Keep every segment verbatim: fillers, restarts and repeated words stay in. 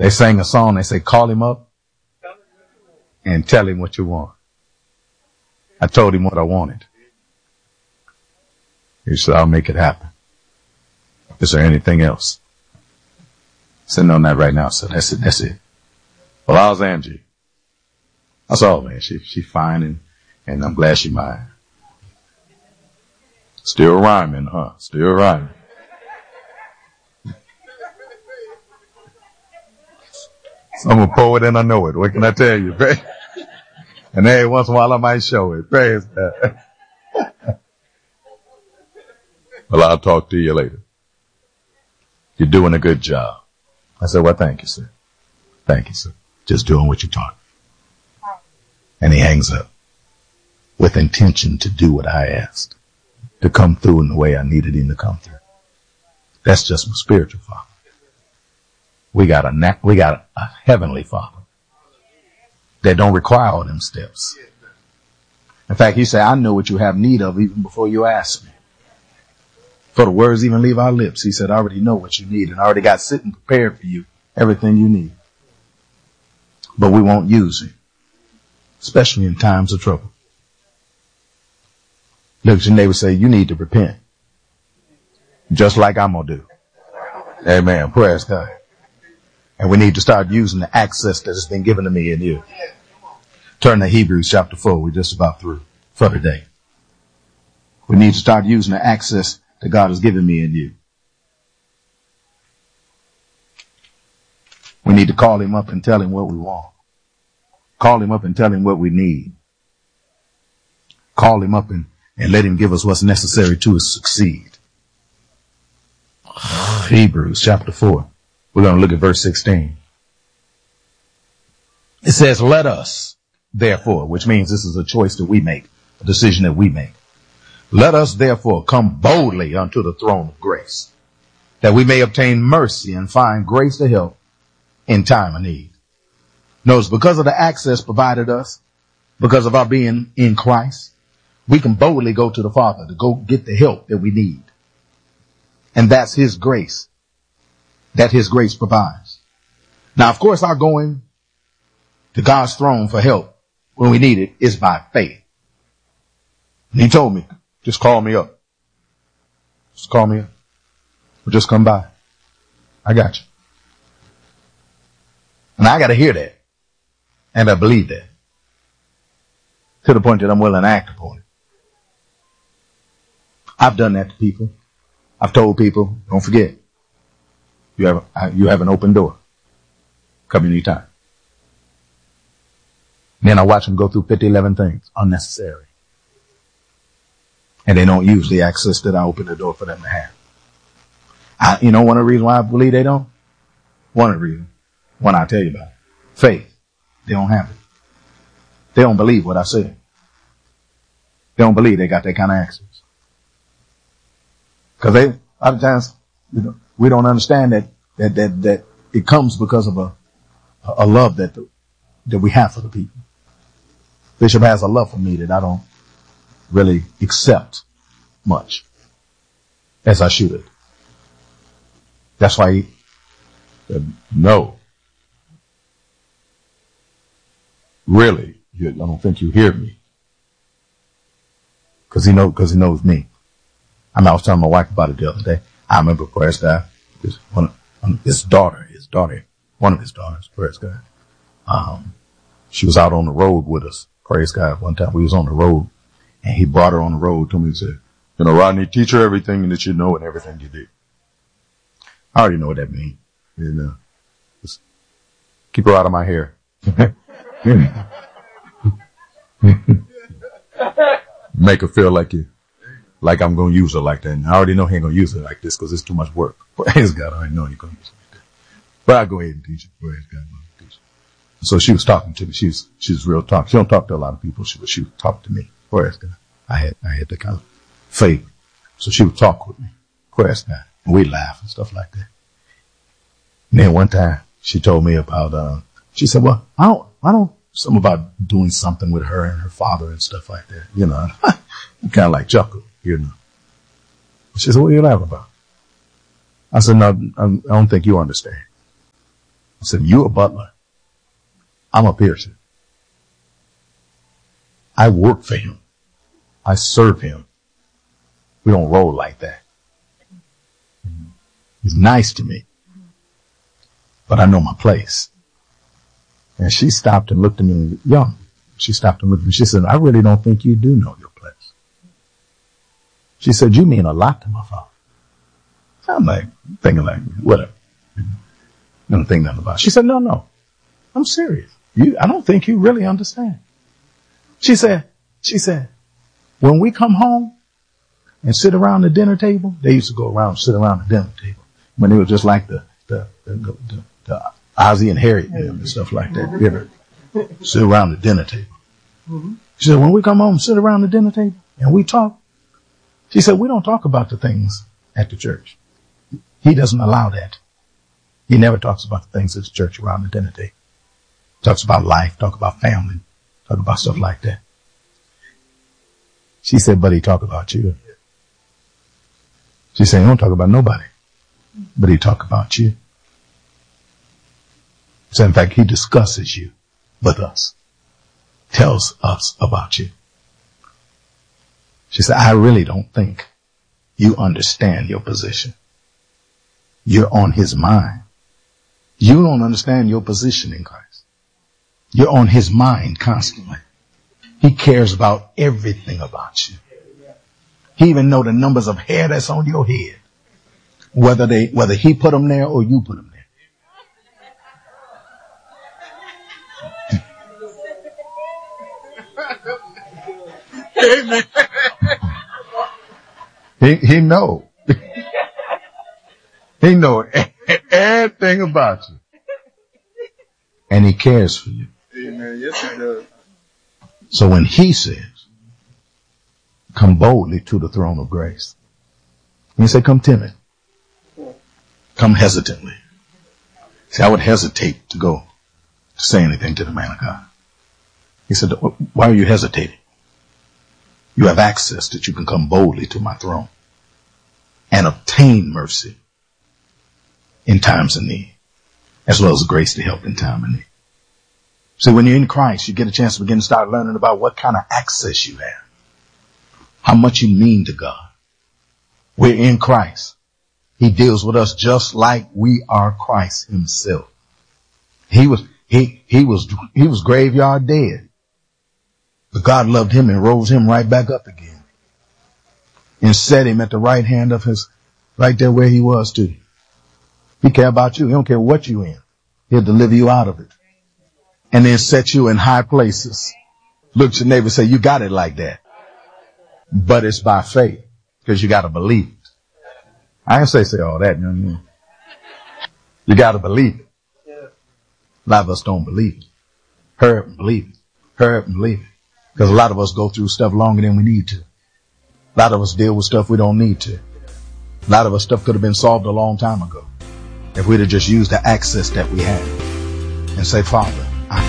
They sang a song. They say, call him up and tell him what you want. I told him what I wanted. He said, I'll make it happen. Is there anything else? Sitting on that right now. So that's it. That's it. Well, how's Angie? That's all, man. She, she's fine, and, and I'm glad she mine. Still rhyming, huh? Still rhyming. I'm a poet and I know it. What can I tell you? And every once in a while I might show it. Praise God. Well, I'll talk to you later. You're doing a good job. I said, well, thank you, sir. Thank you, sir. Just doing what you taught. And he hangs up with intention to do what I asked, to come through in the way I needed him to come through. That's just my spiritual father. We got a, we got a, a heavenly father that don't require all them steps. In fact, he said, I know what you have need of even before you ask me. For the words even leave our lips. He said, I already know what you need and I already got sitting prepared for you, everything you need. But we won't use it, especially in times of trouble. Look at your neighbor, say, you need to repent. Just like I'm going to do. Amen. Praise God. And we need to start using the access that has been given to me and you. Turn to Hebrews chapter four. We're just about through for today. We need to start using the access that God has given me and you. We need to call him up and tell him what we want. Call him up and tell him what we need. Call him up and, and let him give us what's necessary to succeed. Hebrews chapter four. We're going to look at verse sixteen. It says, let us, therefore, which means this is a choice that we make, a decision that we make. Let us therefore come boldly unto the throne of grace, that we may obtain mercy and find grace to help in time of need. Notice, because of the access provided us, because of our being in Christ, we can boldly go to the Father to go get the help that we need. And that's his grace, that his grace provides. Now, of course, our going to God's throne for help when we need it is by faith. And he told me, just call me up. Just call me up. Or just come by. I got you. And I got to hear that. And I believe that. To the point that I'm willing to act upon it. I've done that to people. I've told people, don't forget, you have, you have an open door. Come anytime. Then I watch them go through fifty, eleven things, unnecessary. And they don't use the access that I open the door for them to have. I, you know one of the reasons why I believe they don't? One of the reasons. One I'll tell you about. Faith. They don't have it. They don't believe what I said. They don't believe they got that kind of access. Because they, a lot of times, you know, we don't understand that, that, that, that it comes because of a, a love that, the, that we have for the people. Bishop has a love for me that I don't really accept much as I should. That's why he said, no. Really, you, I don't think you hear me. Cause he know, cause he knows me. I mean, I was telling my wife about it the other day. I remember, praise God, his, one, his daughter, his daughter, one of his daughters, praise God. Um, she was out on the road with us, praise God. One time we was on the road and he brought her on the road to me and said, you know, Rodney, teach her everything that you know and everything you do. I already know what that means. You know, just keep her out of my hair. Make her feel like you, like I'm going to use her like that. And I already know he ain't going to use her like this because it's too much work. Praise God, I already know he's going to use her like that. But I'll go ahead and teach her. Praise God, teach her. So she was talking to me. She was, she was real talk. She don't talk to a lot of people. She was, she was talking to me. Praise God. I had, I had that kind of faith. So she would talk with me. Praise God. And we laugh and stuff like that. And then one time she told me about, uh, she said, well, I don't, I don't, something about doing something with her and her father and stuff like that. You know, I kind of like chuckle, you know. She said, what are you laughing about? I said, no, I don't think you understand. I said, you a butler. I'm a piercer. I work for him. I serve him. We don't roll like that. He's nice to me, but I know my place. And she stopped and looked at me young. She stopped and looked at me. She said, I really don't think you do know your place. She said, you mean a lot to my father. I'm like, thinking like, whatever. I don't think nothing about it. She said, no, no, I'm serious. You, I don't think you really understand. She said, she said, when we come home and sit around the dinner table, they used to go around and sit around the dinner table when they were just like the, the, the, the, the Ozzie and Harriet and stuff like that. You ever sit around the dinner table? Mm-hmm. She said, when we come home and sit around the dinner table and we talk, she said, we don't talk about the things at the church. He doesn't allow that. He never talks about the things at the church around the dinner table. Talks about life, talk about family, talk about stuff like that. She said, but he talk about you. She said, he don't talk about nobody, but he talk about you. So in fact, he discusses you with us, tells us about you. She said, I really don't think you understand your position. You're on his mind. You don't understand your position in Christ. You're on his mind constantly. He cares about everything about you. He even know the numbers of hair that's on your head, whether they, whether he put them there or you put them there. Amen. He, he know. He know everything about you. And he cares for you. Amen. Yes, he does. So when he says, come boldly to the throne of grace, he said, come timid. Come hesitantly. See, I would hesitate to go to say anything to the man of God. He said, why are you hesitating? You have access that you can come boldly to my throne and obtain mercy in times of need, as well as grace to help in time of need. So when you're in Christ, you get a chance to begin to start learning about what kind of access you have, how much you mean to God. We're in Christ. He deals with us just like we are Christ himself. He was, he, he was, he was graveyard dead, but God loved him and rose him right back up again and set him at the right hand of his, right there where he was too. He care about you. He don't care what you in. He'll deliver you out of it. And then set you in high places. Look at your neighbor and say, you got it like that. But it's by faith, because you got to believe it. I didn't say say all that. You know what I mean? You got to believe it. A lot of us don't believe it. Hurry up and believe it. Hurry up and believe it. Because a lot of us go through stuff longer than we need to. A lot of us deal with stuff we don't need to. A lot of us stuff could have been solved a long time ago if we'd have just used the access that we had and say, Father,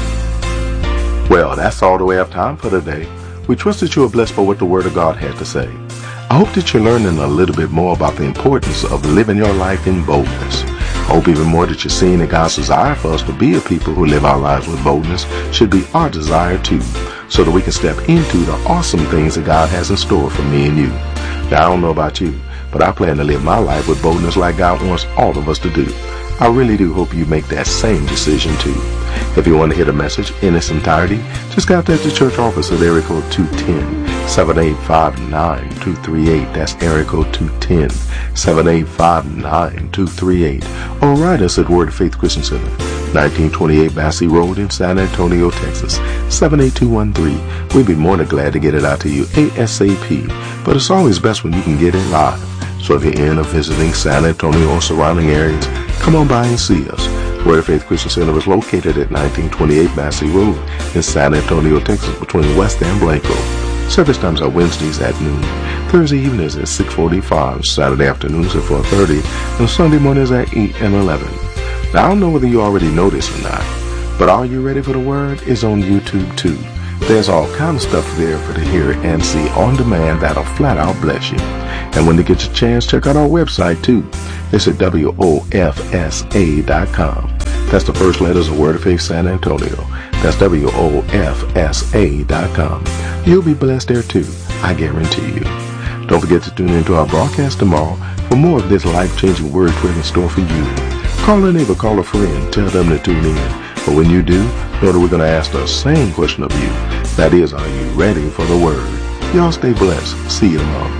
I... Well, that's all the way up time for today. We trust that you are blessed by what the Word of God had to say. I hope that you're learning a little bit more about the importance of living your life in boldness. I hope even more that you're seeing that God's desire for us to be a people who live our lives with boldness should be our desire too, so that we can step into the awesome things that God has in store for me and you. Now, I don't know about you, but I plan to live my life with boldness like God wants all of us to do. I really do hope you make that same decision too. If you want to hear the message in its entirety, just contact the church office at area code two one zero, seven eight five nine, two three eight. That's area code two one zero, seven eight five nine, two three eight. Or write us at Word of Faith Christian Center, nineteen twenty-eight Bassey Road in San Antonio, Texas, seven eight two one three. We'd be more than glad to get it out to you ASAP. But it's always best when you can get it live. So if you're in or visiting San Antonio or surrounding areas, come on by and see us. Word of Faith Christian Center is located at nineteen twenty-eight Bassey Road in San Antonio, Texas, between West and Blanco. Service times are Wednesdays at noon, Thursday evenings at six forty-five, Saturday afternoons at four thirty, and Sunday mornings at eight and eleven. Now, I don't know whether you already know this or not, but Are You Ready for the Word is on YouTube too. There's all kind of stuff there for to hear and see on demand that'll flat out bless you. And when you get your chance, check out our website too. It's at W O F S A dot com. That's the first letters of Word of Faith San Antonio. That's W O F S A dot com. You'll be blessed there too, I guarantee you. Don't forget to tune into our broadcast tomorrow for more of this life-changing word we have in store for you. Call a neighbor, call a friend, tell them to tune in. But when you do, know that we're going to ask the same question of you. That is, are you ready for the word? Y'all stay blessed. See you tomorrow.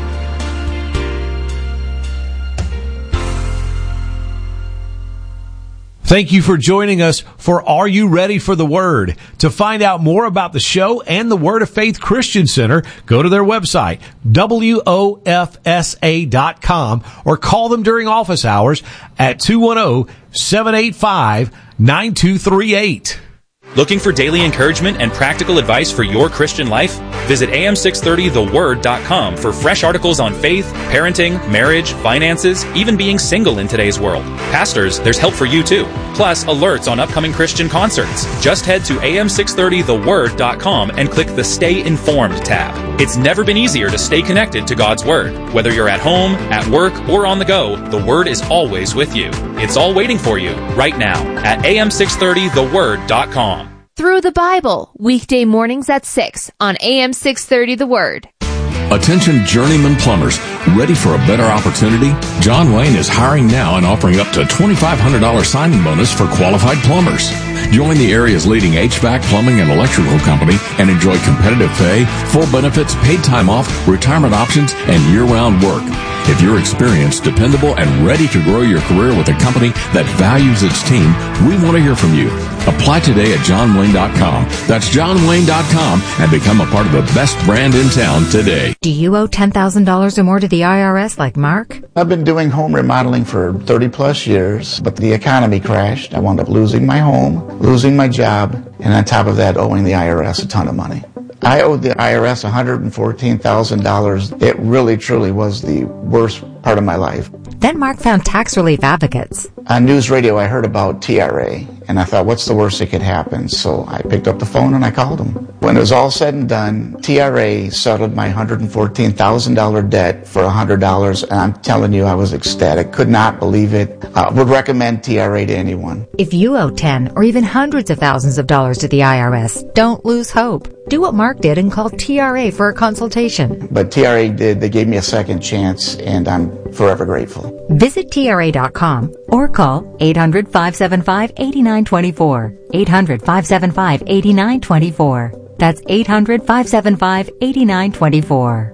Thank you for joining us for Are You Ready for the Word? To find out more about the show and the Word of Faith Christian Center, go to their website, W O F S A dot com, or call them during office hours at two one zero, seven eight five, nine two three eight. Looking for daily encouragement and practical advice for your Christian life? Visit A M six thirty the word dot com for fresh articles on faith, parenting, marriage, finances, even being single in today's world. Pastors, there's help for you too. Plus, alerts on upcoming Christian concerts. Just head to A M six thirty the word dot com and click the Stay Informed tab. It's never been easier to stay connected to God's Word. Whether you're at home, at work, or on the go, the Word is always with you. It's all waiting for you right now at A M six thirty the word dot com. Through the Bible, weekday mornings at six on A M six thirty The Word. Attention journeyman plumbers, ready for a better opportunity? John Wayne is hiring now and offering up to twenty-five hundred dollars signing bonus for qualified plumbers. Join the area's leading H V A C, plumbing, and electrical company and enjoy competitive pay, full benefits, paid time off, retirement options, and year-round work. If you're experienced, dependable, and ready to grow your career with a company that values its team, we want to hear from you. Apply today at john wayne dot com. That's john wayne dot com and become a part of the best brand in town today. Do you owe ten thousand dollars or more to the I R S like Mark? I've been doing home remodeling for thirty plus years, but the economy crashed. I wound up losing my home, losing my job, and on top of that, owing the I R S a ton of money. I owed the I R S one hundred fourteen thousand dollars. It really, truly was the worst part of my life. Then Mark found Tax Relief Advocates. On news radio, I heard about T R A, and I thought, what's the worst that could happen? So I picked up the phone and I called them. When it was all said and done, T R A settled my one hundred fourteen thousand dollars debt for one hundred dollars, and I'm telling you, I was ecstatic. Could not believe it. Uh, would recommend T R A to anyone. If you owe ten or even hundreds of thousands of dollars to the I R S, don't lose hope. Do what Mark did and call T R A for a consultation. But T R A did. They gave me a second chance, and I'm forever grateful. Visit T R A dot com or call eight hundred, five seven five, eight nine two four. eight hundred, five seven five, eight nine two four. That's eight hundred, five seven five, eight nine two four.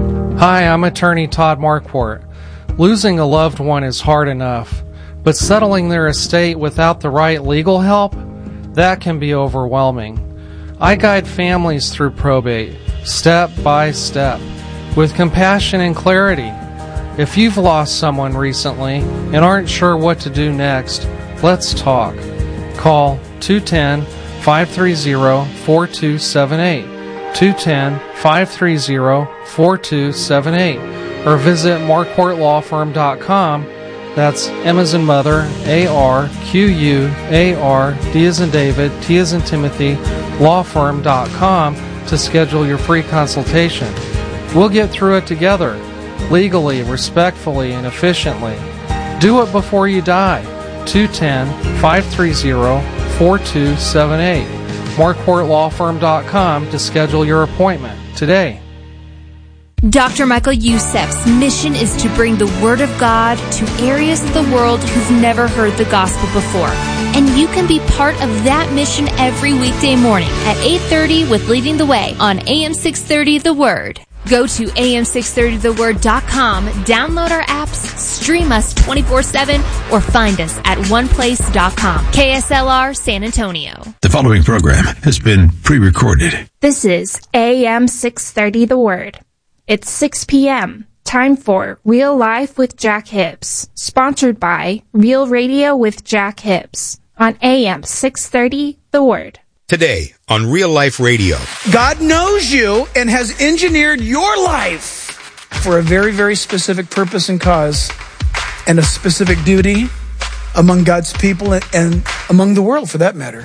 Hi, I'm attorney Todd Marquardt. Losing a loved one is hard enough, but settling their estate without the right legal help, that can be overwhelming. I guide families through probate, step by step, with compassion and clarity. If you've lost someone recently and aren't sure what to do next, let's talk. Call two one zero, five three zero, four two seven eight, two one zero, five three zero, four two seven eight, or visit marquardt law firm dot com. That's M as in mother, A R Q U A R, D as in David, T as in Timothy, law firm dot com to schedule your free consultation. We'll get through it together, legally, respectfully, and efficiently. Do it before you die. two one zero, five three zero, four two seven eight. marquardt law firm dot com to schedule your appointment today. Doctor Michael Youssef's mission is to bring the Word of God to areas of the world who've never heard the gospel before. And you can be part of that mission every weekday morning at eight thirty with Leading the Way on A M six thirty The Word. Go to A M six thirty the word dot com, download our apps, stream us twenty-four seven, or find us at one place dot com. K S L R San Antonio. The following program has been pre-recorded. This is A M six thirty The Word. It's six p.m. Time for Real Life with Jack Hibbs, sponsored by Real Radio with Jack Hibbs on A M six thirty The Word. Today on Real Life Radio. God knows you and has engineered your life for a very, very specific purpose and cause and a specific duty among God's people and, and among the world, for that matter.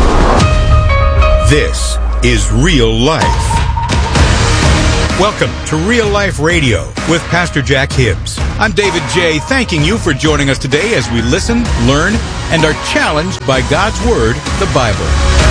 This is Real Life. Welcome to Real Life Radio with Pastor Jack Hibbs. I'm David J., thanking you for joining us today as we listen, learn, and are challenged by God's Word, the Bible.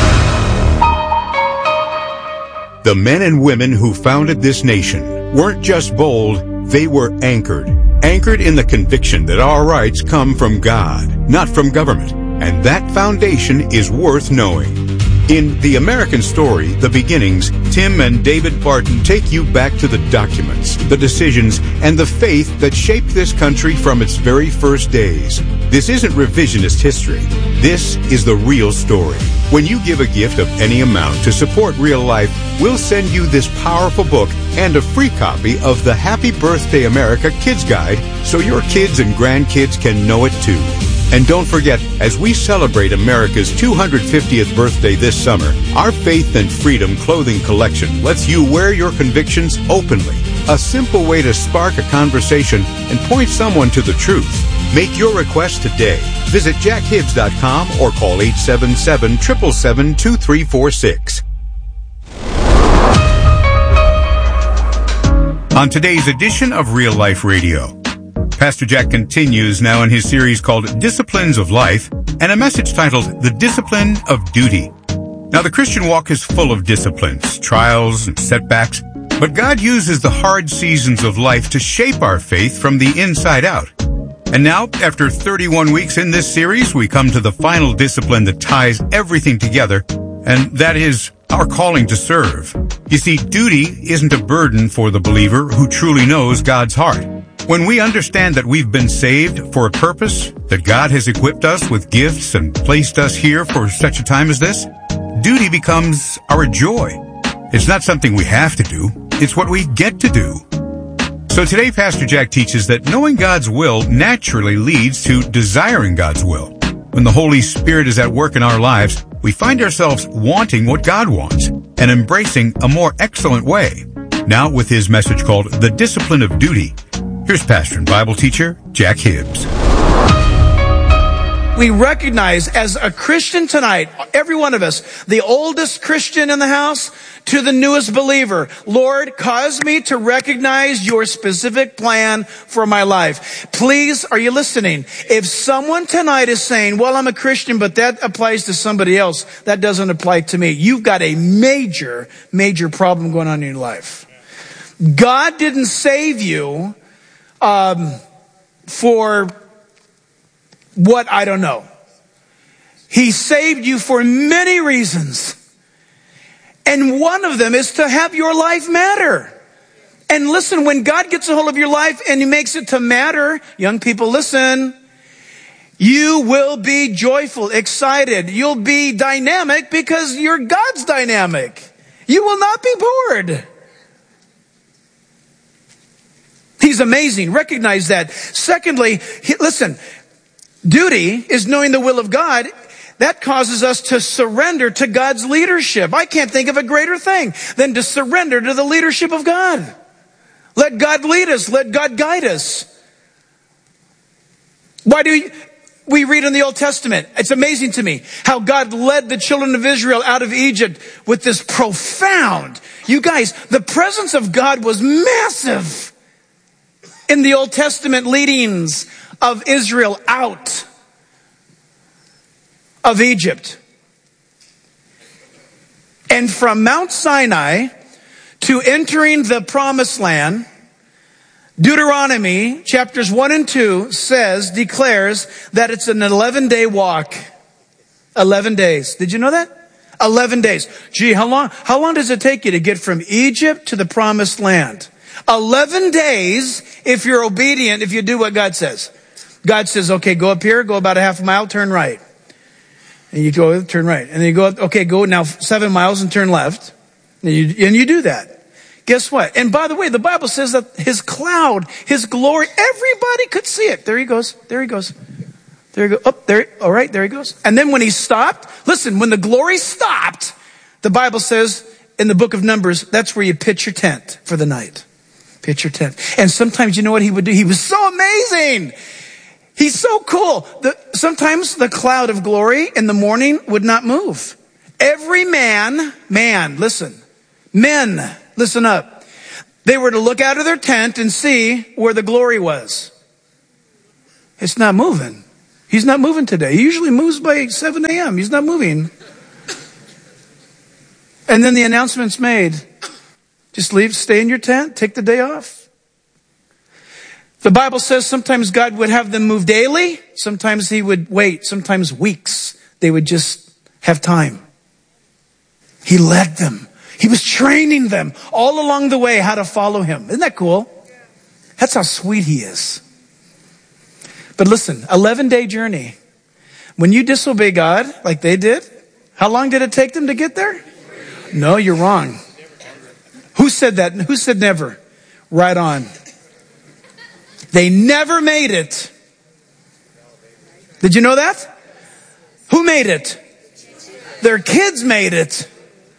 The men and women who founded this nation weren't just bold, they were anchored. Anchored in the conviction that our rights come from God, not from government. And that foundation is worth knowing. In The American Story, The Beginnings, Tim and David Barton take you back to the documents, the decisions, and the faith that shaped this country from its very first days. This isn't revisionist history. This is the real story. When you give a gift of any amount to support Real Life, we'll send you this powerful book and a free copy of the Happy Birthday America Kids Guide so your kids and grandkids can know it too. And don't forget, as we celebrate America's two hundred fiftieth birthday this summer, our Faith and Freedom clothing collection lets you wear your convictions openly. A simple way to spark a conversation and point someone to the truth. Make your request today. Visit jack hibbs dot com or call eight seven seven, seven seven seven, two three four six. On today's edition of Real Life Radio, Pastor Jack continues now in his series called Disciplines of Life and a message titled The Discipline of Duty. Now, the Christian walk is full of disciplines, trials, and setbacks, but God uses the hard seasons of life to shape our faith from the inside out. And now, after thirty-one weeks in this series, we come to the final discipline that ties everything together, and that is our calling to serve. You see, duty isn't a burden for the believer who truly knows God's heart. When we understand that we've been saved for a purpose, that God has equipped us with gifts and placed us here for such a time as this, duty becomes our joy. It's not something we have to do. It's what we get to do. So today, Pastor Jack teaches that knowing God's will naturally leads to desiring God's will. When the Holy Spirit is at work in our lives, we find ourselves wanting what God wants and embracing a more excellent way. Now, with his message called The Discipline of Duty, here's pastor and Bible teacher, Jack Hibbs. We recognize as a Christian tonight, every one of us, the oldest Christian in the house to the newest believer, Lord, cause me to recognize your specific plan for my life. Please, are you listening? If someone tonight is saying, well, I'm a Christian, but that applies to somebody else, that doesn't apply to me, you've got a major, major problem going on in your life. God didn't save you Um, for what I don't know. He saved you for many reasons. And one of them is to have your life matter. And listen, when God gets a hold of your life and he makes it to matter, young people, listen, you will be joyful, excited. You'll be dynamic because you're God's dynamic. You will not be bored. He's amazing. Recognize that. Secondly, listen, duty is knowing the will of God. That causes us to surrender to God's leadership. I can't think of a greater thing than to surrender to the leadership of God. Let God lead us. Let God guide us. Why do we, we read in the Old Testament? It's amazing to me how God led the children of Israel out of Egypt with this profound, you guys, the presence of God was massive in the Old Testament leadings of Israel out of Egypt. And from Mount Sinai to entering the promised land, Deuteronomy chapters one and two says, declares that it's an eleven day walk. eleven days. Did you know that? eleven days. Gee, how long, how long does it take you to get from Egypt to the promised land? eleven days if you're obedient, if you do what God says. God says, okay, go up here, go about a half a mile, turn right. And you go, turn right. And then you go up, okay, go now seven miles and turn left. And you, and you do that. Guess what? And by the way, the Bible says that his cloud, his glory, everybody could see it. There he goes. There he goes. There he goes. Up there. All right. There he goes. And then when he stopped, listen, when the glory stopped, the Bible says in the book of Numbers, that's where you pitch your tent for the night. Pitch your tent. And sometimes, you know what he would do? He was so amazing. He's so cool. The, sometimes the cloud of glory in the morning would not move. Every man, man, listen, men, listen up. They were to look out of their tent and see where the glory was. It's not moving. He's not moving today. He usually moves by seven a.m. He's not moving. And then the announcement's made. Just leave, stay in your tent, take the day off. The Bible says sometimes God would have them move daily. Sometimes he would wait. Sometimes weeks. They would just have time. He led them. He was training them all along the way how to follow him. Isn't that cool? That's how sweet he is. But listen, eleven-day journey. When you disobey God like they did, how long did it take them to get there? No, you're wrong. Who said that? Who said never? Right on. They never made it. Did you know that? Who made it? Their kids made it.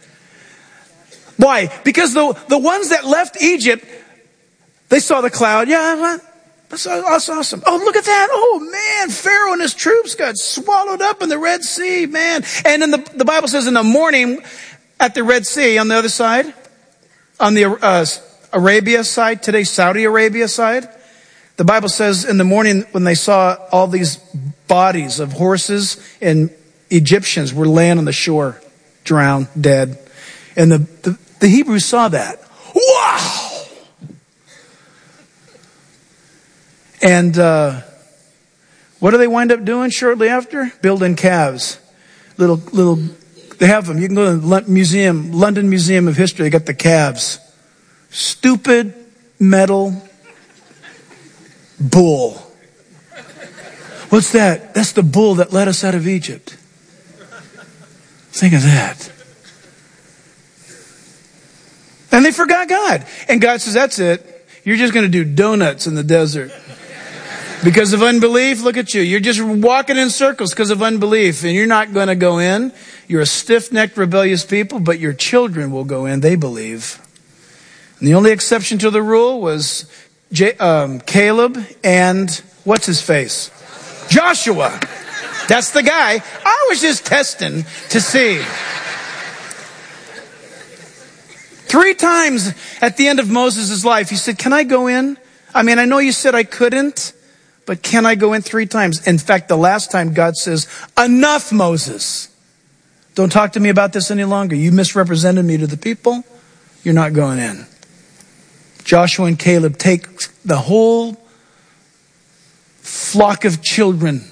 Why? Because the, the ones that left Egypt, they saw the cloud. Yeah, that's, that's awesome. Oh, look at that. Oh, man, Pharaoh and his troops got swallowed up in the Red Sea, man. And in the, the Bible says in the morning at the Red Sea on the other side, on the uh, Arabia side, today Saudi Arabia side, the Bible says in the morning when they saw all these bodies of horses and Egyptians were laying on the shore, drowned, dead. And the, the, the Hebrews saw that. Wow! And uh, what do they wind up doing shortly after? Building calves. Little, little, they have them. You can go to the museum, London Museum of History. They got the calves. Stupid metal bull. What's that? That's the bull that led us out of Egypt. Think of that. And they forgot God. And God says, that's it. You're just going to do donuts in the desert. Because of unbelief, look at you. You're just walking in circles because of unbelief. And you're not going to go in. You're a stiff-necked, rebellious people, but your children will go in. They believe. And the only exception to the rule was J- um, Caleb and what's his face? Joshua. That's the guy. I was just testing to see. Three times at the end of Moses' life, he said, can I go in? I mean, I know you said I couldn't, but can I go in three times? In fact, the last time God says, enough, Moses. Don't talk to me about this any longer. You misrepresented me to the people. You're not going in. Joshua and Caleb take the whole flock of children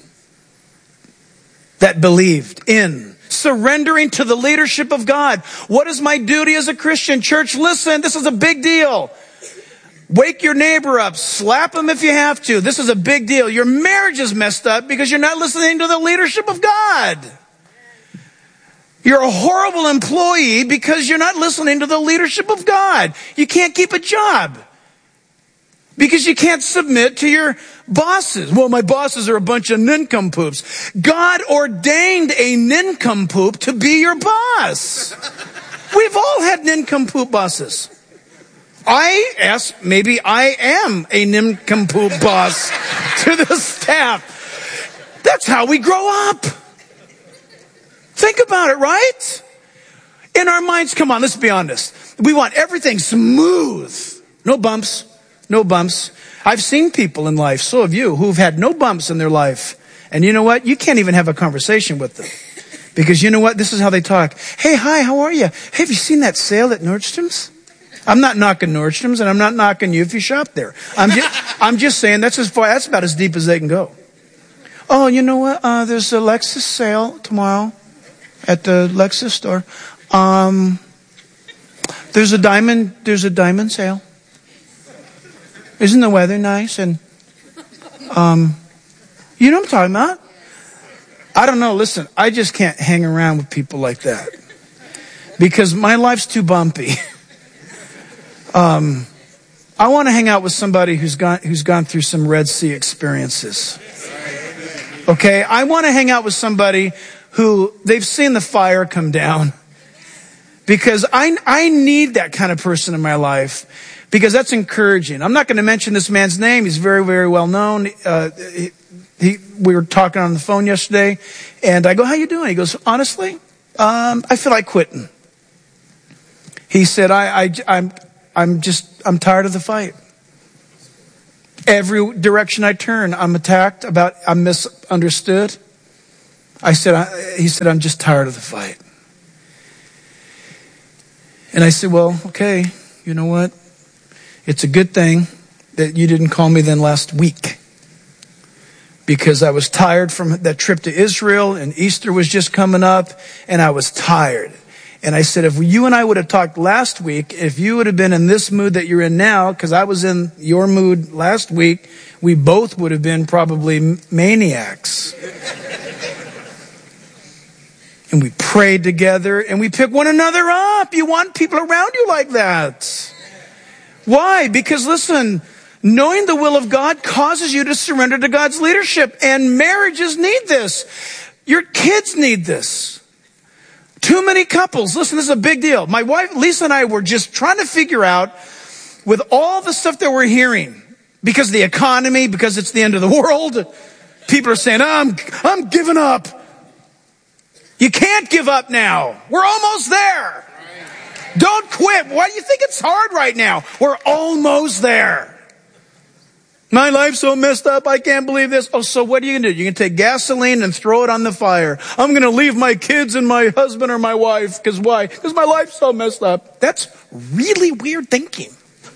that believed in, surrendering to the leadership of God. What is my duty as a Christian? Church, listen, this is a big deal. Wake your neighbor up. Slap him if you have to. This is a big deal. Your marriage is messed up because you're not listening to the leadership of God. You're a horrible employee because you're not listening to the leadership of God. You can't keep a job because you can't submit to your bosses. Well, my bosses are a bunch of nincompoops. God ordained a nincompoop to be your boss. We've all had nincompoop bosses. I ask, maybe I am a nincompoop boss to the staff. That's how we grow up. Think about it, right? In our minds, come on, let's be honest. We want everything smooth. No bumps, no bumps. I've seen people in life, so have you, who've had no bumps in their life. And you know what? You can't even have a conversation with them. Because you know what? This is how they talk. Hey, hi, how are you? Hey, have you seen that sale at Nordstrom's? I'm not knocking Nordstrom's, and I'm not knocking you if you shop there. I'm just, I'm just saying that's as far, that's about as deep as they can go. Oh, you know what? Uh, there's a Lexus sale tomorrow at the Lexus store. Um, there's a diamond, there's a diamond sale. Isn't the weather nice? And, um, you know what I'm talking about? I don't know. Listen, I just can't hang around with people like that because my life's too bumpy. Um, I want to hang out with somebody who's gone, who's gone through some Red Sea experiences. Okay. I want to hang out with somebody who they've seen the fire come down, because I, I need that kind of person in my life, because that's encouraging. I'm not going to mention this man's name. He's very, very well known. Uh, he, he, we were talking on the phone yesterday, and I go, how you doing? He goes, honestly, um, I feel like quitting. He said, I, I, I'm, I'm just, I'm tired of the fight. Every direction I turn, I'm attacked, about I'm misunderstood. I said, I, he said, I'm just tired of the fight. And I said, well, okay, you know what? It's a good thing that you didn't call me then last week, because I was tired from that trip to Israel, and Easter was just coming up, and I was tired. And I said, if you and I would have talked last week, if you would have been in this mood that you're in now, because I was in your mood last week, we both would have been probably maniacs. And we prayed together, and we picked one another up. You want people around you like that. Why? Because listen, knowing the will of God causes you to surrender to God's leadership. And marriages need this. Your kids need this. Too many couples. Listen, this is a big deal. My wife, Lisa, and I were just trying to figure out, with all the stuff that we're hearing, because of the economy, because it's the end of the world, people are saying, oh, I'm, I'm giving up. You can't give up now. We're almost there. Don't quit. Why do you think it's hard right now? We're almost there. My life's so messed up, I can't believe this. Oh, so what are you going to do? You're going to take gasoline and throw it on the fire. I'm going to leave my kids and my husband or my wife. Because why? Because my life's so messed up. That's really weird thinking.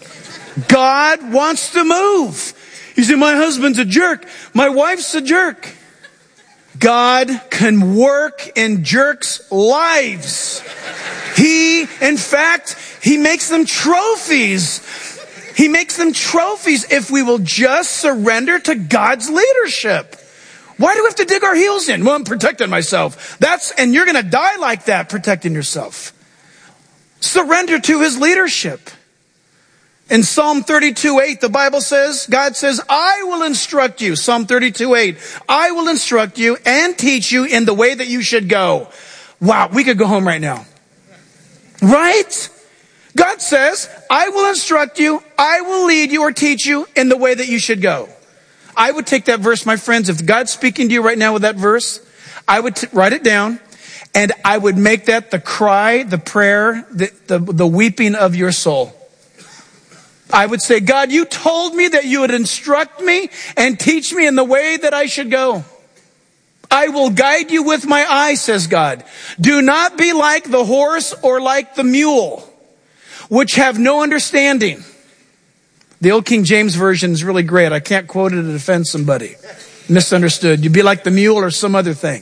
God wants to move. You say, my husband's a jerk. My wife's a jerk. God can work in jerks' lives. He, in fact, he makes them trophies. He makes them trophies if we will just surrender to God's leadership. Why do we have to dig our heels in? Well, I'm protecting myself. That's, and you're going to die like that, protecting yourself. Surrender to his leadership. In Psalm thirty-two eight, the Bible says, God says, I will instruct you. Psalm thirty-two eight, I will instruct you and teach you in the way that you should go. Wow, we could go home right now. Right? God says, I will instruct you, I will lead you or teach you in the way that you should go. I would take that verse, my friends, if God's speaking to you right now with that verse, I would t- write it down, and I would make that the cry, the prayer, the, the, the weeping of your soul. I would say, God, you told me that you would instruct me and teach me in the way that I should go. I will guide you with my eye, says God. Do not be like the horse or like the mule, which have no understanding. The old King James Version is really great. I can't quote it to defend somebody. Misunderstood. You'd be like the mule or some other thing.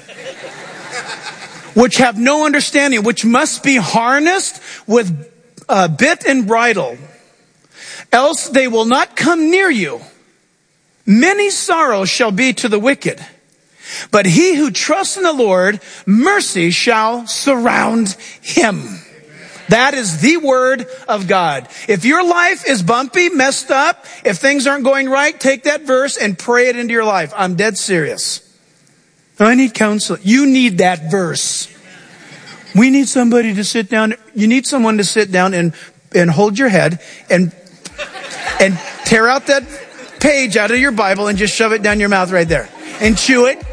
Which have no understanding, which must be harnessed with uh, bit and bridle. Else they will not come near you. Many sorrows shall be to the wicked. But he who trusts in the Lord, mercy shall surround him. That is the word of God. If your life is bumpy, messed up, if things aren't going right, take that verse and pray it into your life. I'm dead serious. I need counsel. You need that verse. We need somebody to sit down. You need someone to sit down and, and hold your head and, and tear out that page out of your Bible and just shove it down your mouth right there and chew it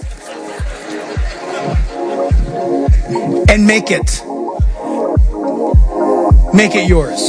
and make it. Make it yours.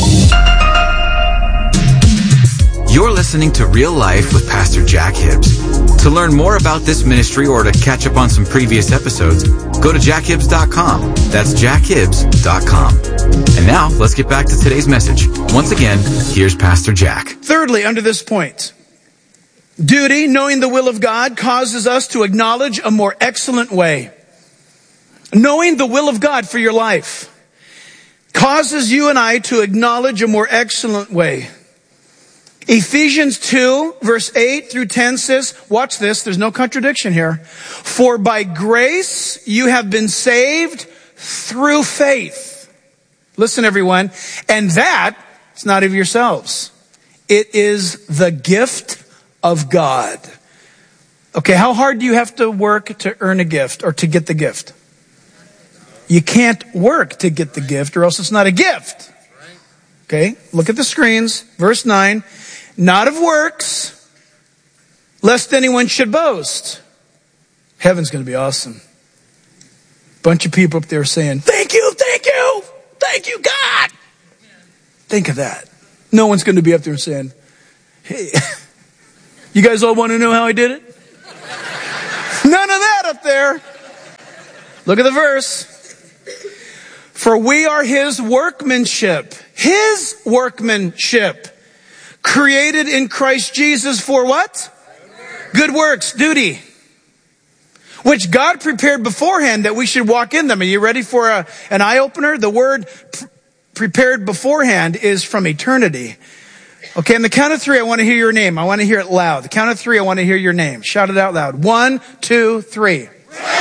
You're listening to Real Life with Pastor Jack Hibbs. To learn more about this ministry or to catch up on some previous episodes, go to jack hibbs dot com. That's jack hibbs dot com. And now, let's get back to today's message. Once again, here's Pastor Jack. Thirdly, under this point, duty, knowing the will of God, causes us to acknowledge a more excellent way. Knowing the will of God for your life causes you and I to acknowledge a more excellent way. Ephesians two, verse eight through ten says, watch this, there's no contradiction here. For by grace you have been saved through faith. Listen, everyone. And that, it's not of yourselves. It is the gift of God. Okay, how hard do you have to work to earn a gift or to get the gift? You can't work to get the gift or else it's not a gift. Okay, look at the screens. Verse nine. Not of works, lest anyone should boast. Heaven's going to be awesome. Bunch of people up there saying, thank you, thank you, thank you, God. Think of that. No one's going to be up there saying, Hey, you guys all want to know how I did it? None of that up there. Look at the verse. For we are his workmanship. His workmanship. Created in Christ Jesus for what? Good works, duty. Which God prepared beforehand that we should walk in them. Are you ready for a, an eye-opener? The word pr- prepared beforehand is from eternity. Okay, on the count of three, I want to hear your name. I want to hear it loud. The count of three, I want to hear your name. Shout it out loud. One, two, three.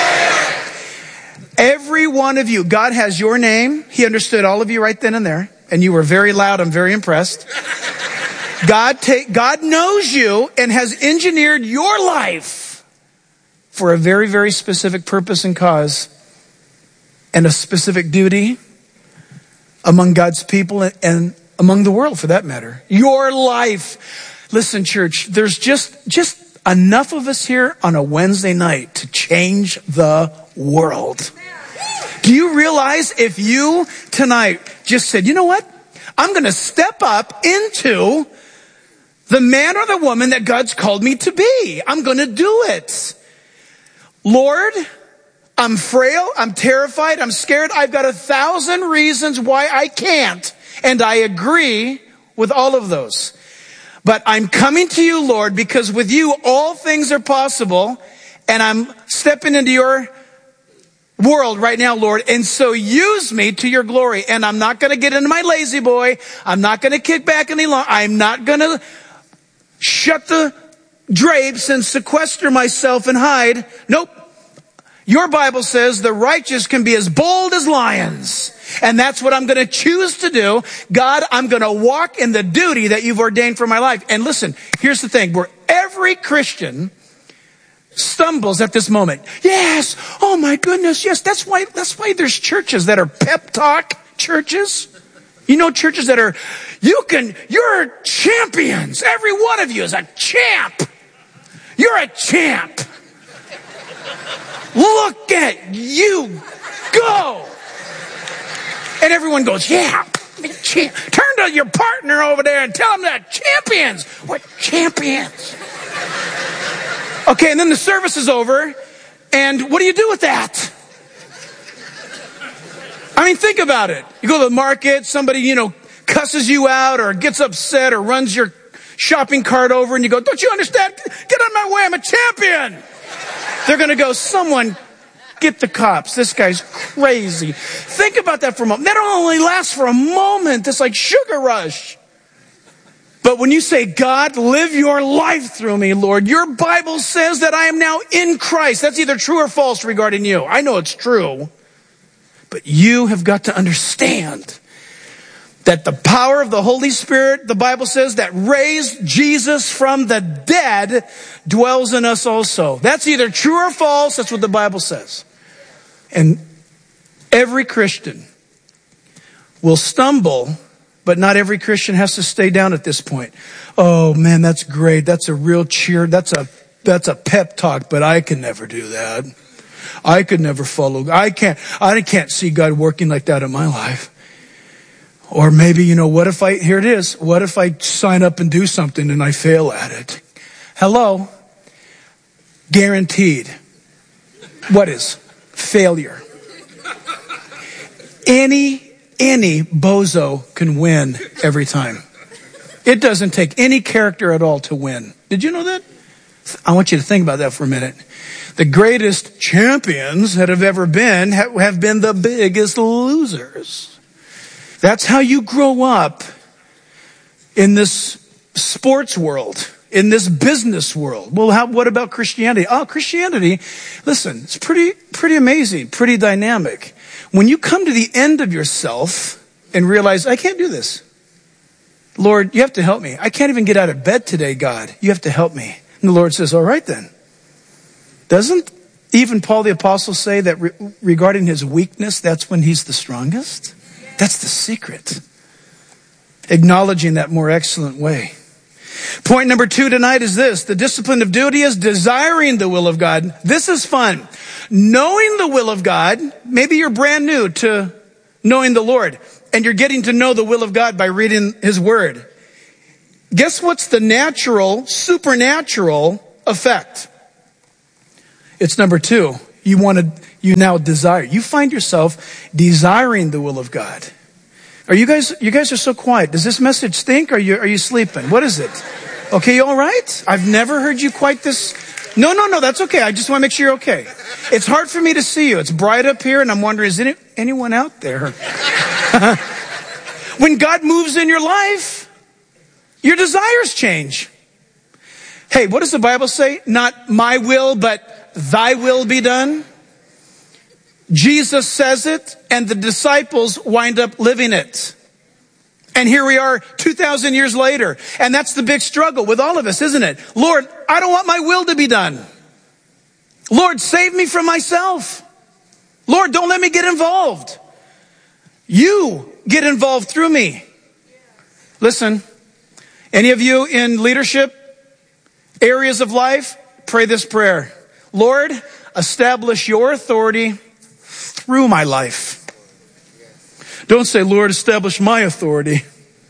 Every one of you, God has your name. He understood all of you right then and there. And you were very loud. I'm very impressed. God take, God knows you and has engineered your life for a very, very specific purpose and cause and a specific duty among God's people and, and among the world for that matter. Your life. Listen, church, there's just, just enough of us here on a Wednesday night to change the world. Do you realize if you tonight just said, you know what? I'm going to step up into the man or the woman that God's called me to be. I'm going to do it. Lord, I'm frail. I'm terrified. I'm scared. I've got a thousand reasons why I can't. And I agree with all of those. But I'm coming to you, Lord, because with you, all things are possible. And I'm stepping into your world right now, Lord. And so use me to your glory. And I'm not going to get into my lazy boy. I'm not going to kick back any longer. I'm not going to shut the drapes and sequester myself and hide. Nope. Your Bible says the righteous can be as bold as lions. And that's what I'm going to choose to do. God, I'm going to walk in the duty that you've ordained for my life. And listen, here's the thing. Where every Christian stumbles at this moment. Yes. Oh my goodness. Yes. That's why, that's why there's churches that are pep talk churches. You know, churches that are, you can, you're champions. Every one of you is a champ. You're a champ. Look at you go. And everyone goes, yeah, champ. Turn to your partner over there and tell them that champions. What champions? Okay, and then the service is over. And what do you do with that? I mean, think about it. You go to the market, somebody, you know, cusses you out or gets upset or runs your shopping cart over and you go, don't you understand? Get out of my way, I'm a champion. They're going to go, someone get the cops. This guy's crazy. Think about that for a moment. That only lasts for a moment. It's like sugar rush. But when you say, God, live your life through me, Lord, your Bible says that I am now in Christ. That's either true or false regarding you. I know it's true. But you have got to understand that the power of the Holy Spirit, the Bible says, that raised Jesus from the dead dwells in us also. That's either true or false. That's what the Bible says. And every Christian will stumble, but not every Christian has to stay down at this point. Oh man, that's great. That's a real cheer. That's a, that's a pep talk, but I can never do that. I could never follow. I can't, I can't see God working like that in my life. Or maybe, you know, what if I, here it is. What if I sign up and do something and I fail at it? Hello? Guaranteed. What is? Failure. Any, any bozo can win every time. It doesn't take any character at all to win. Did you know that? I want you to think about that for a minute. The greatest champions that have ever been have been the biggest losers. That's how you grow up in this sports world, in this business world. Well, how, what about Christianity? Oh, Christianity, listen, it's pretty, pretty amazing, pretty dynamic. When you come to the end of yourself and realize, I can't do this. Lord, you have to help me. I can't even get out of bed today, God. You have to help me. And the Lord says, all right then. Doesn't even Paul the Apostle say that re- regarding his weakness, that's when he's the strongest? That's the secret. Acknowledging that more excellent way. Point number two tonight is this. The discipline of duty is desiring the will of God. This is fun. Knowing the will of God. Maybe you're brand new to knowing the Lord. And you're getting to know the will of God by reading his word. guess what's the natural, supernatural effect? It's number two. You want to, you now desire. You find yourself desiring the will of God. Are you guys, you guys are so quiet. Does this message stink? Or are you, are you sleeping? What is it? Okay, you all right? I've never heard you quite this. No, no, no, that's okay. I just want to make sure you're okay. It's hard for me to see you. It's bright up here and I'm wondering, is any, anyone out there? When God moves in your life, your desires change. Hey, what does the Bible say? Not my will, but thy will be done. Jesus says it, and the disciples wind up living it. And here we are two thousand years later. And that's the big struggle with all of us, isn't it? Lord, I don't want my will to be done. Lord, save me from myself. Lord, don't let me get involved. You get involved through me. Listen, any of you in leadership areas of life, pray this prayer. Lord, establish your authority through my life. Don't say, Lord, establish my authority.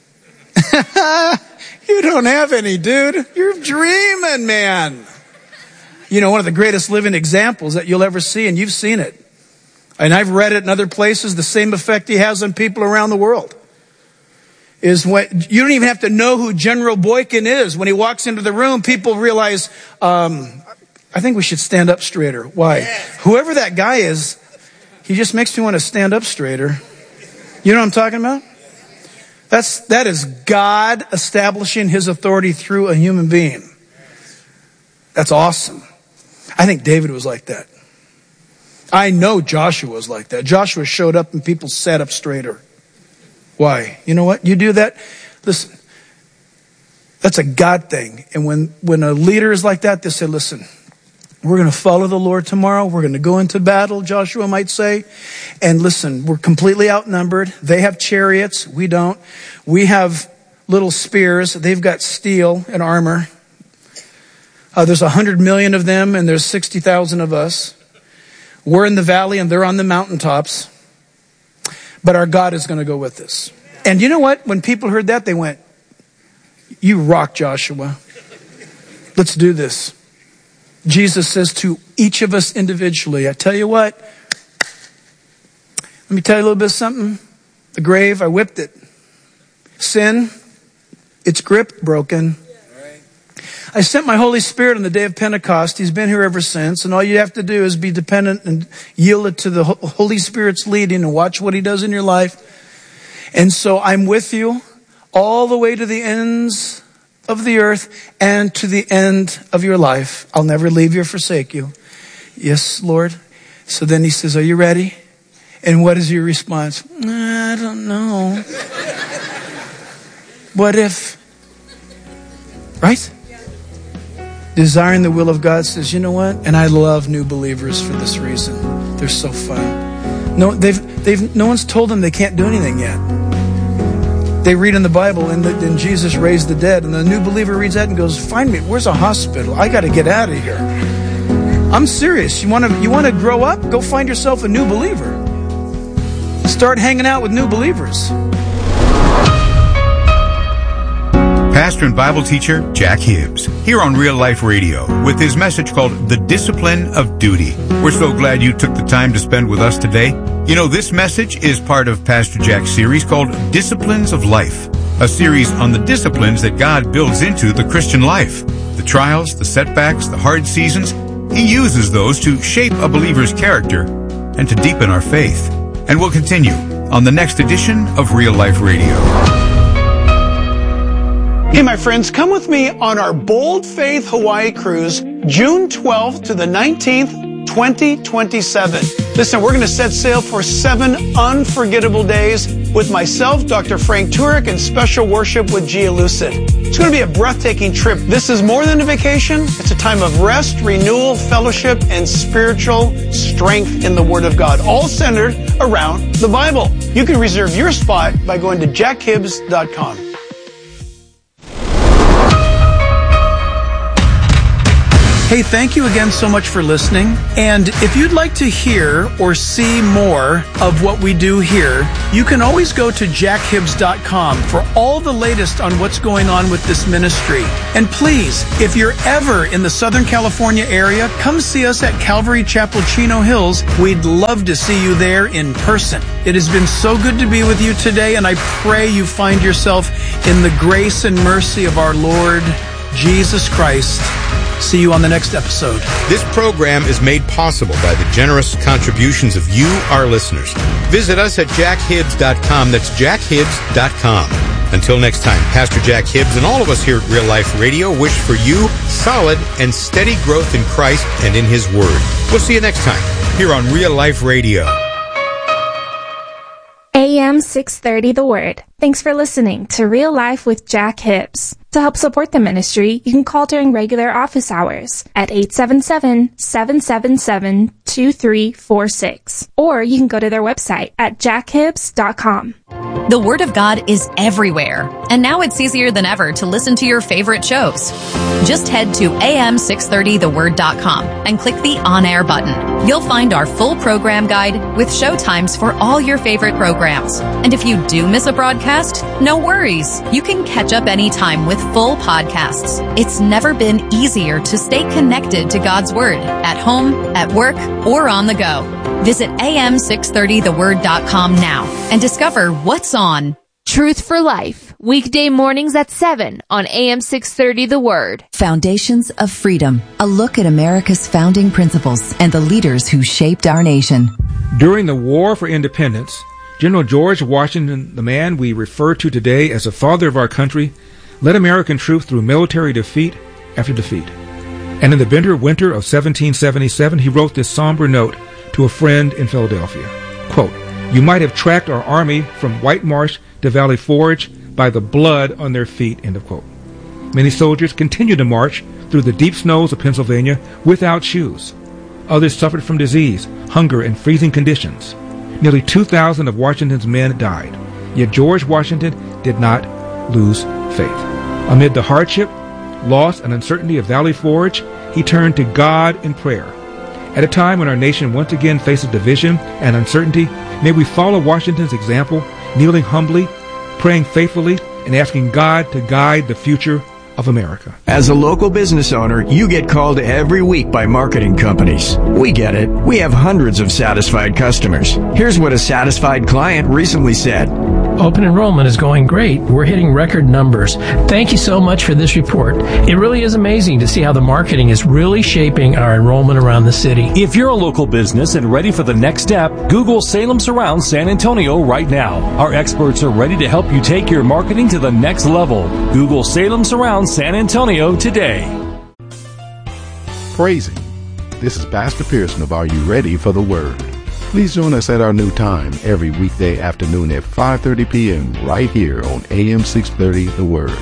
You don't have any, dude. You're dreaming, man. You know, one of the greatest living examples that you'll ever see, and you've seen it. And I've read it in other places, the same effect he has on people around the world. Is when, you don't even have to know who General Boykin is. When he walks into the room, people realize, um, I think we should stand up straighter. Why? Yes. Whoever that guy is, he just makes me want to stand up straighter. You know what I'm talking about? That's, that is God establishing his authority through a human being. That's awesome. I think David was like that. I know Joshua was like that. Joshua showed up and people sat up straighter. Why? You know what? You do that. Listen, that's a God thing. And when, when a leader is like that, they say, listen, we're going to follow the Lord tomorrow. We're going to go into battle, Joshua might say. And listen, we're completely outnumbered. They have chariots. We don't. We have little spears. They've got steel and armor. Uh, there's a hundred million of them and there's sixty thousand of us. We're in the valley and they're on the mountaintops. But our God is going to go with us. And you know what? When people heard that, they went, you rock, Joshua. Let's do this. Jesus says to each of us individually, I tell you what, let me tell you a little bit of something. The grave, I whipped it. Sin, its grip broken. I sent my Holy Spirit on the day of Pentecost. He's been here ever since. And all you have to do is be dependent and yield it to the Holy Spirit's leading and watch what he does in your life. And so I'm with you all the way to the ends of the earth and to the end of your life. I'll never leave you or forsake you. Yes, Lord. So then he says, are you ready? And what is your response? I don't know. What if? Right? Desiring the will of God says, you know what? And I love new believers for this reason. They're so fun. No, they've, they've, no one's told them they can't do anything yet. They read in the Bible and then Jesus raised the dead. And the new believer reads that and goes, find me, where's a hospital? I got to get out of here. I'm serious. You want to, you want to grow up? Go find yourself a new believer. Start hanging out with new believers. Pastor and Bible teacher Jack Hibbs, here on Real Life Radio, with his message called The Discipline of Duty. We're so glad you took the time to spend with us today. You know, this message is part of Pastor Jack's series called Disciplines of Life, a series on the disciplines that God builds into the Christian life. The trials, the setbacks, the hard seasons, he uses those to shape a believer's character and to deepen our faith. And we'll continue on the next edition of Real Life Radio. Hey, my friends, come with me on our Bold Faith Hawaii cruise, June twelfth to the nineteenth, twenty twenty-seven. Listen, we're going to set sail for seven unforgettable days with myself, Doctor Frank Turek, and special worship with Gia Lucid. It's going to be a breathtaking trip. This is more than a vacation. It's a time of rest, renewal, fellowship, and spiritual strength in the Word of God, all centered around the Bible. You can reserve your spot by going to jack hibbs dot com. Hey, thank you again so much for listening. And if you'd like to hear or see more of what we do here, you can always go to jack hibbs dot com for all the latest on what's going on with this ministry. And please, if you're ever in the Southern California area, come see us at Calvary Chapel, Chino Hills. We'd love to see you there in person. It has been so good to be with you today, and I pray you find yourself in the grace and mercy of our Lord Jesus Christ. See you on the next episode. This program is made possible by the generous contributions of you, our listeners. Visit us at jack hibbs dot com. That's jack hibbs dot com. Until next time, Pastor Jack Hibbs and all of us here at Real Life Radio wish for you solid and steady growth in Christ and in His Word. We'll see you next time here on Real Life Radio. A M six thirty The Word. Thanks for listening to Real Life with Jack Hibbs. To help support the ministry, you can call during regular office hours at eight seven seven, seven seven seven, two three four six. Or you can go to their website at jack hibbs dot com. The Word of God is everywhere, and now it's easier than ever to listen to your favorite shows. Just head to A M six thirty the word dot com and click the on-air button. You'll find our full program guide with show times for all your favorite programs. And if you do miss a broadcast, no worries. You can catch up anytime with full podcasts. It's never been easier to stay connected to God's Word at home, at work, or on the go. Visit A M six thirty the word dot com now and discover what's on. Truth for Life, weekday mornings at seven on A M six thirty The Word. Foundations of Freedom, a look at America's founding principles and the leaders who shaped our nation. During the War for Independence, General George Washington, the man we refer to today as the father of our country, led American troops through military defeat after defeat. And in the bitter winter of seventeen seventy-seven, he wrote this somber note to a friend in Philadelphia. Quote, "You might have tracked our army from White Marsh to Valley Forge by the blood on their feet," end of quote. Many soldiers continued to march through the deep snows of Pennsylvania without shoes. Others suffered from disease, hunger, and freezing conditions. Nearly two thousand of Washington's men died. Yet George Washington did not lose faith. Amid the hardship, loss, and uncertainty of Valley Forge, he turned to God in prayer. At a time when our nation once again faces division and uncertainty, may we follow Washington's example, kneeling humbly, praying faithfully, and asking God to guide the future of America. As a local business owner, you get called every week by marketing companies. We get it. We have hundreds of satisfied customers. Here's what a satisfied client recently said. Open enrollment is going great. We're hitting record numbers. Thank you so much for this report. It really is amazing to see how the marketing is really shaping our enrollment around the city. If you're a local business and ready for the next step, Google Salem Surround San Antonio right now. Our experts are ready to help you take your marketing to the next level. Google Salem Surround San Antonio today. Praise Him. This is Pastor Pearson of Are You Ready for the Word? Please join us at our new time every weekday afternoon at five thirty p.m. right here on A M six thirty The Word.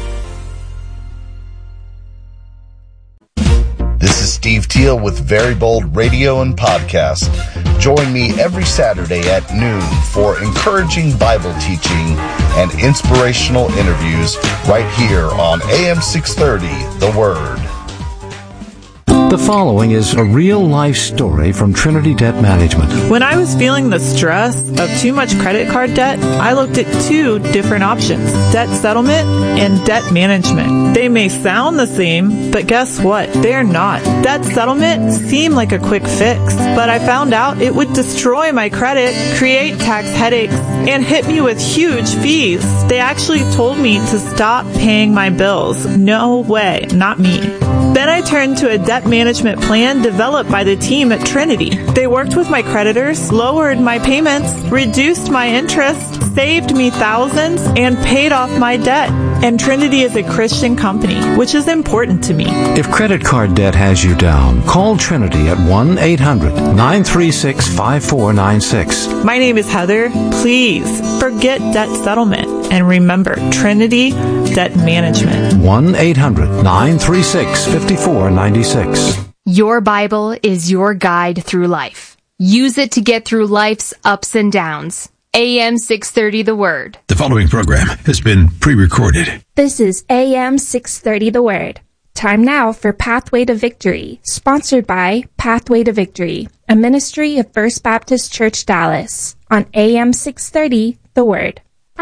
This is Steve Teal with Very Bold Radio and Podcast. Join me every Saturday at noon for encouraging Bible teaching and inspirational interviews right here on A M six thirty The Word. The following is a real-life story from Trinity Debt Management. When I was feeling the stress of too much credit card debt, I looked at two different options, debt settlement and debt management. They may sound the same, but guess what? They're not. Debt settlement seemed like a quick fix, but I found out it would destroy my credit, create tax headaches, and hit me with huge fees. They actually told me to stop paying my bills. No way, not me. Then I turned to a debt management plan developed by the team at Trinity. They worked with my creditors, lowered my payments, reduced my interest, saved me thousands, and paid off my debt. And Trinity is a Christian company, which is important to me. If credit card debt has you down, call Trinity at one eight hundred nine three six five four nine six. My name is Heather. Please forget debt settlement and remember Trinity Debt Management. one eight hundred nine three six five four nine six. Your Bible is your guide through life. Use it to get through life's ups and downs. A M six thirty The Word. The following program has been pre-recorded. This is A M six thirty The Word. Time Time now for Pathway to Victory, sponsored by Pathway to Victory, a ministry of First Baptist Church Dallas, on A M six thirty, The Word.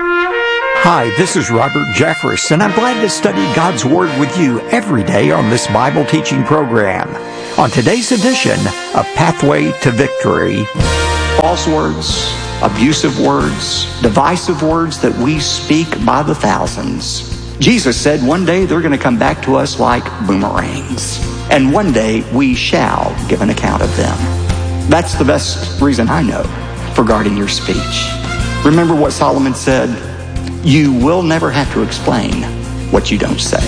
Hi, this is Robert Jeffress, and I'm glad to study God's Word with you every day on this Bible teaching program. On today's edition of Pathway to Victory, false words, abusive words, divisive words that we speak by the thousands. Jesus said one day they're going to come back to us like boomerangs, and one day we shall give an account of them. That's the best reason I know for guarding your speech. Remember what Solomon said? You will never have to explain what you don't say.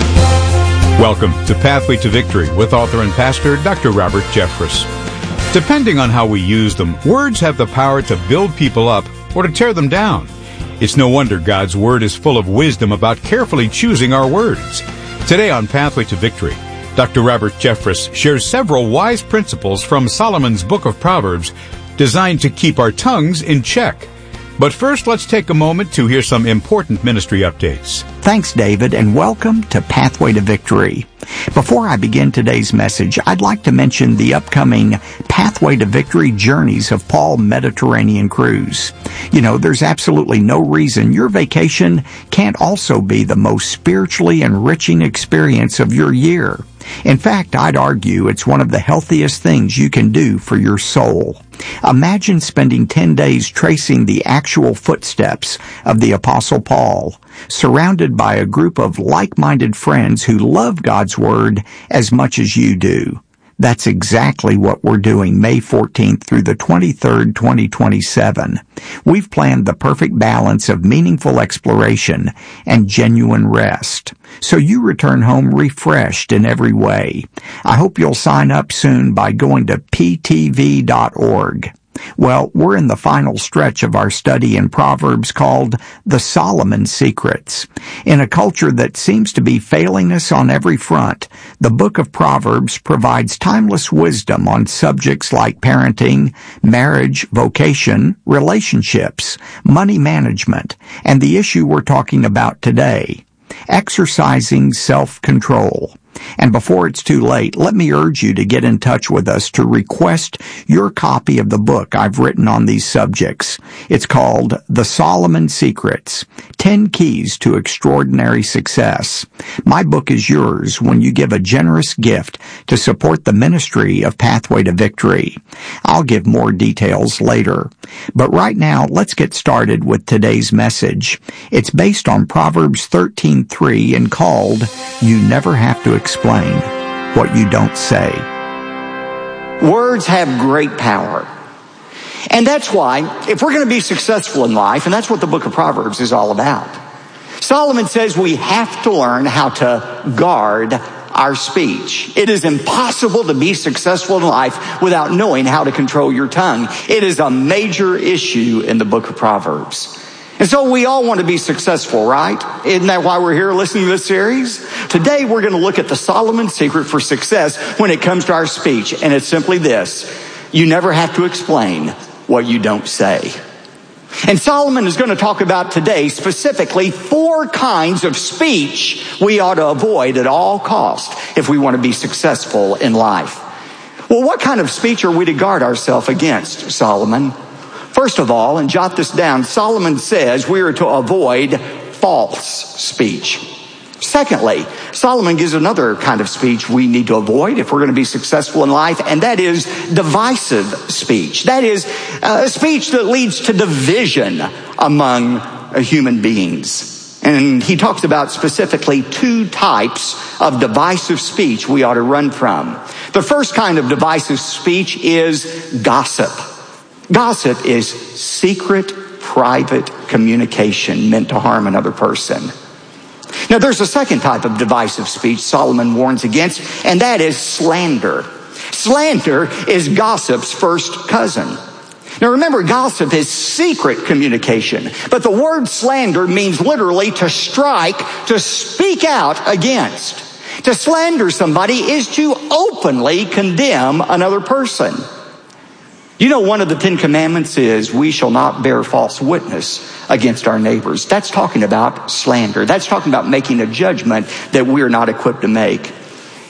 Welcome to Pathway to Victory with author and pastor Doctor Robert Jeffress. Depending on how we use them, words have the power to build people up or to tear them down. It's no wonder God's Word is full of wisdom about carefully choosing our words. Today on Pathway to Victory, Doctor Robert Jeffress shares several wise principles from Solomon's Book of Proverbs designed to keep our tongues in check. But first, let's take a moment to hear some important ministry updates. Thanks, David, and welcome to Pathway to Victory. Before I begin today's message, I'd like to mention the upcoming Pathway to Victory Journeys of Paul Mediterranean Cruise. You know, there's absolutely no reason your vacation can't also be the most spiritually enriching experience of your year. In fact, I'd argue it's one of the healthiest things you can do for your soul. Imagine spending ten days tracing the actual footsteps of the Apostle Paul, surrounded by a group of like-minded friends who love God's Word as much as you do. That's exactly what we're doing May fourteenth through the twenty-third, twenty twenty-seven. We've planned the perfect balance of meaningful exploration and genuine rest, so you return home refreshed in every way. I hope you'll sign up soon by going to p t v dot org. Well, we're in the final stretch of our study in Proverbs called The Solomon Secrets. In a culture that seems to be failing us on every front, the book of Proverbs provides timeless wisdom on subjects like parenting, marriage, vocation, relationships, money management, and the issue we're talking about today, exercising self-control. And before it's too late, let me urge you to get in touch with us to request your copy of the book I've written on these subjects. It's called The Solomon Secrets, ten Keys to Extraordinary Success. My book is yours when you give a generous gift to support the ministry of Pathway to Victory. I'll give more details later. But right now, let's get started with today's message. It's based on Proverbs thirteen three and called, You Never Have to Explain What You Don't Say. Words have great power. And that's why, if we're going to be successful in life, and that's what the book of Proverbs is all about, Solomon says we have to learn how to guard our speech. It is impossible to be successful in life without knowing how to control your tongue. It is a major issue in the book of Proverbs. And so we all want to be successful, right? Isn't that why we're here listening to this series? Today we're going to look at the Solomon secret for success when it comes to our speech. And it's simply this: you never have to explain what you don't say. And Solomon is going to talk about today specifically four kinds of speech we ought to avoid at all costs if we want to be successful in life. Well, what kind of speech are we to guard ourselves against, Solomon? First of all, and jot this down, Solomon says we are to avoid false speech. Secondly, Solomon gives another kind of speech we need to avoid if we're going to be successful in life, and that is divisive speech. That is a speech that leads to division among human beings. And he talks about specifically two types of divisive speech we ought to run from. The first kind of divisive speech is gossip. Gossip is secret, private communication meant to harm another person. Now, there's a second type of divisive speech Solomon warns against, and that is slander. Slander is gossip's first cousin. Now, remember, gossip is secret communication, but the word slander means literally to strike, to speak out against. To slander somebody is to openly condemn another person. You know, one of the Ten Commandments is we shall not bear false witness against our neighbors. That's talking about slander. That's talking about making a judgment that we're not equipped to make.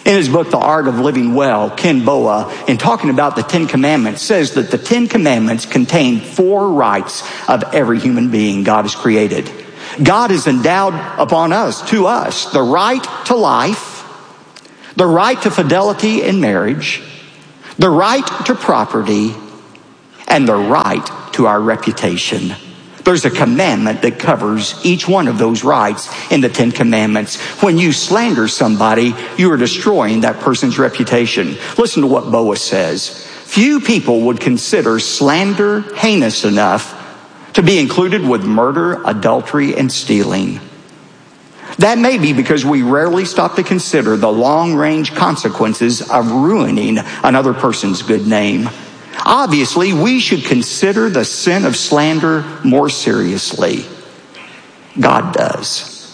In his book, The Art of Living Well, Ken Boa, in talking about the Ten Commandments, says that the Ten Commandments contain four rights of every human being God has created. God has endowed upon us, to us, the right to life, the right to fidelity in marriage, the right to property, and the right to our reputation. There's a commandment that covers each one of those rights in the Ten Commandments. When you slander somebody, you are destroying that person's reputation. Listen to what Boas says. Few people would consider slander heinous enough to be included with murder, adultery, and stealing. That may be because we rarely stop to consider the long-range consequences of ruining another person's good name. Obviously, we should consider the sin of slander more seriously. God does.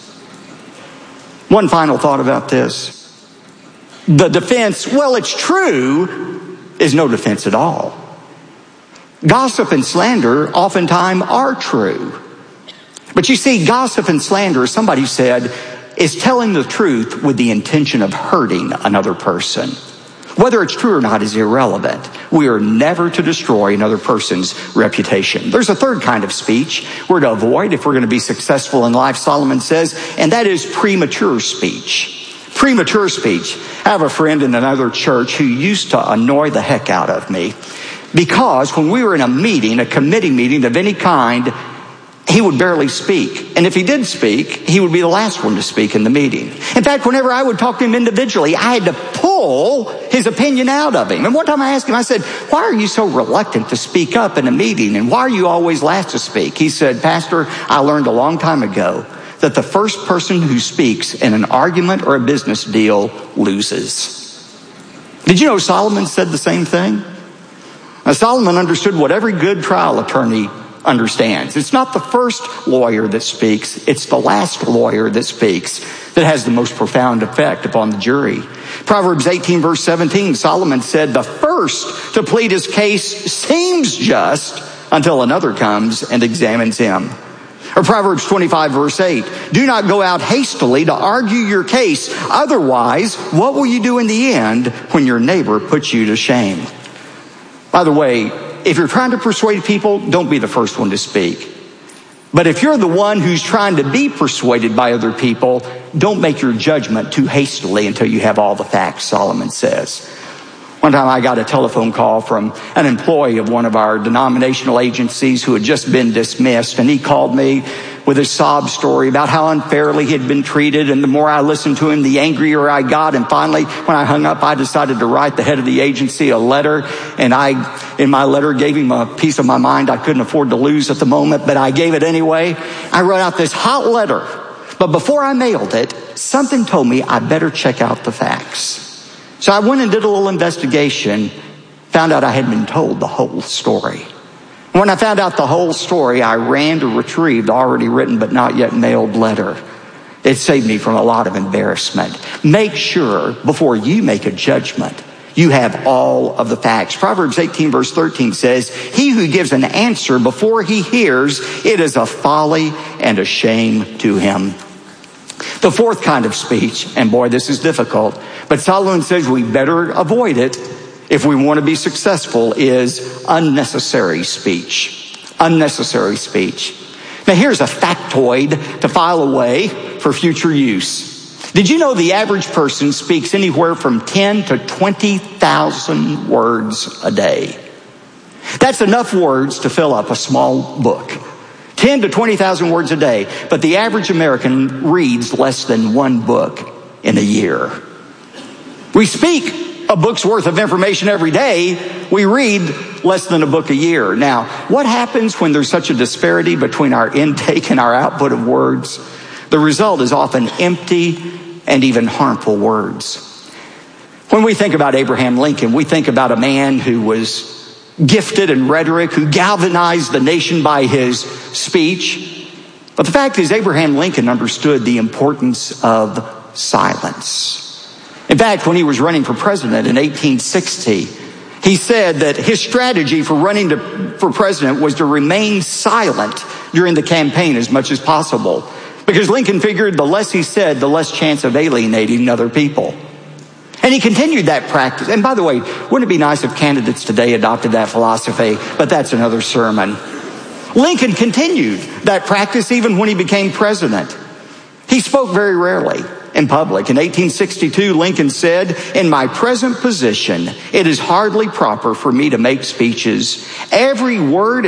One final thought about this. The defense, well, it's true, is no defense at all. Gossip and slander oftentimes are true. But you see, gossip and slander, somebody said, is telling the truth with the intention of hurting another person. Whether it's true or not is irrelevant. We are never to destroy another person's reputation. There's a third kind of speech we're to avoid if we're going to be successful in life, Solomon says, and that is premature speech. Premature speech. I have a friend in another church who used to annoy the heck out of me because when we were in a meeting, a committee meeting of any kind, he would barely speak. And if he did speak, he would be the last one to speak in the meeting. In fact, whenever I would talk to him individually, I had to pull his opinion out of him. And one time I asked him, I said, why are you so reluctant to speak up in a meeting? And why are you always last to speak? He said, Pastor, I learned a long time ago that the first person who speaks in an argument or a business deal loses. Did you know Solomon said the same thing? Now, Solomon understood what every good trial attorney understands. It's not the first lawyer that speaks, it's the last lawyer that speaks that has the most profound effect upon the jury. Proverbs eighteen verse seventeen, Solomon said, the first to plead his case seems just until another comes and examines him. Or Proverbs twenty-five verse eight, do not go out hastily to argue your case. Otherwise, what will you do in the end when your neighbor puts you to shame? By the way, if you're trying to persuade people, don't be the first one to speak. But if you're the one who's trying to be persuaded by other people, don't make your judgment too hastily until you have all the facts, Solomon says. One time I got a telephone call from an employee of one of our denominational agencies who had just been dismissed, and he called me with a sob story about how unfairly he had been treated. And the more I listened to him, the angrier I got. And finally, when I hung up, I decided to write the head of the agency a letter. And I, in my letter, gave him a piece of my mind I couldn't afford to lose at the moment, but I gave it anyway. I wrote out this hot letter. But before I mailed it, something told me I better check out the facts. So I went and did a little investigation, found out I had been told the whole story. When I found out the whole story, I ran to retrieve the already written but not yet mailed letter. It saved me from a lot of embarrassment. Make sure before you make a judgment, you have all of the facts. Proverbs eighteen verse thirteen says, he who gives an answer before he hears, it is a folly and a shame to him. The fourth kind of speech, and boy, this is difficult, but Solomon says we better avoid it if we want to be successful, is unnecessary speech. Unnecessary speech. Now here's a factoid to file away for future use. Did you know the average person speaks anywhere from ten to twenty thousand words a day? That's enough words to fill up a small book. ten to twenty thousand words a day. But the average American reads less than one book in a year. We speak a book's worth of information every day. We read less than a book a year. Now, what happens when there's such a disparity between our intake and our output of words? The result is often empty and even harmful words. When we think about Abraham Lincoln, we think about a man who was gifted in rhetoric, who galvanized the nation by his speech. But the fact is, Abraham Lincoln understood the importance of silence. In fact, when he was running for president in eighteen sixty, he said that his strategy for running to, for president was to remain silent during the campaign as much as possible. Because Lincoln figured the less he said, the less chance of alienating other people. And he continued that practice. And by the way, wouldn't it be nice if candidates today adopted that philosophy? But that's another sermon. Lincoln continued that practice even when he became president. He spoke very rarely in public. In eighteen sixty-two, Lincoln said, "In my present position, it is hardly proper for me to make speeches. Every word